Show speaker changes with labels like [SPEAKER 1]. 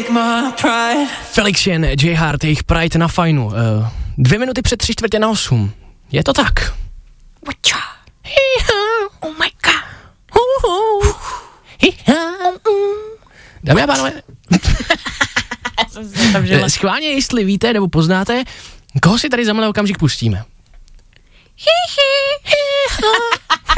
[SPEAKER 1] Felix Jen, J Hart, jejich Pride na Fajnu. 2 minuty před 7:45. Je to tak. Oh my god. Dámy a pánové, schválně, jestli víte nebo poznáte, koho si tady za malý okamžik pustíme.